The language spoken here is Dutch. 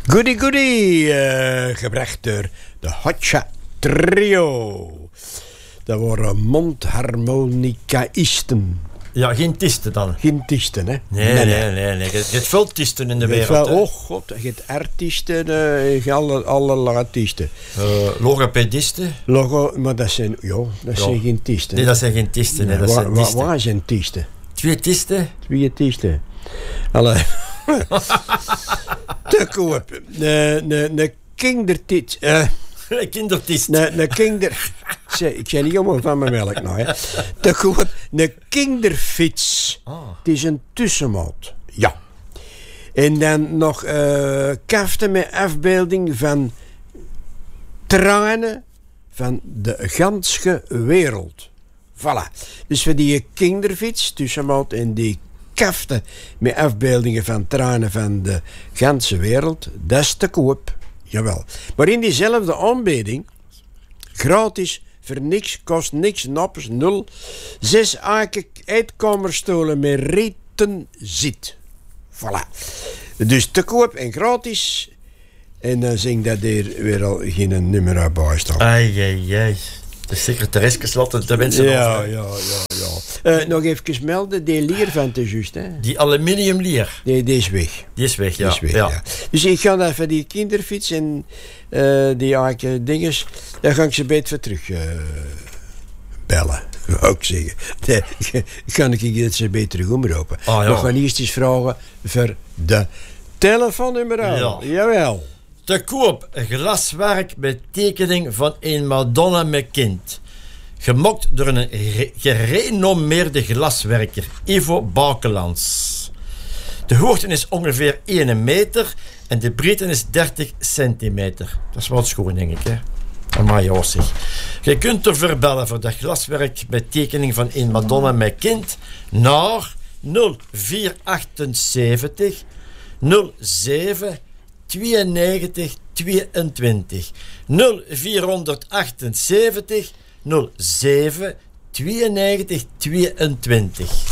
Goody Goody, gebracht door de Hotcha Trio. Dat waren mondharmonicaïsten. Ja, geen tisten dan. Geen tisten, hè? Nee. Je hebt veel tisten in de wereld. Oh god, je hebt artiesten, alle artiesten. Logopedisten. Maar dat zijn, zijn geen tisten. Nee, dat zijn geen tisten. Nee, waar zijn tisten? Twee tisten? Twee tisten. Alle... Te koop. Een kindertit. Kindertist. Een kinder... Ik zei niet allemaal van mijn melk nou, hè. Te koop. Een kinderfiets. Het is een tussenmaat. Ja. En dan nog kaften met afbeelding van tranen van de ganse wereld. Voilà. Dus voor die kinderfiets, tussenmaat en die kaften met afbeeldingen van tranen van de ganse wereld, dat is te koop. Jawel. Maar in diezelfde aanbieding, gratis, voor niks, kost niks, nappers, 0. 6 eetkamerstolen met reten zit. Voilà. Dus te koop en gratis. En dan zing dat er weer al geen nummer uit bij staan. Ai. De secretaresjes laten de mensen Ja. Nog even melden, die lier van te juist, hè? Die aluminiumlier. Die is weg. Die is weg, ja. Dus ik ga even die kinderfiets en die dinges, dan ga ik ze beter terug bellen. Wou ik zeggen. Kan ik dat ze beter terug omroepen. We gaan eerst eens vragen voor de telefoonnummer aan. Ja. Jawel. Te koop glaswerk met tekening van een Madonna met kind. Gemokt door een gerenommeerde glaswerker, Ivo Bakelands. De hoogte is ongeveer 1 meter en de breedte is 30 centimeter. Dat is wel schoon, denk ik, hè? Amai, zeg. Je kunt er verbellen voor dat glaswerk met tekening van een Madonna met kind naar 0478 07 92 22 0478 07 92 22.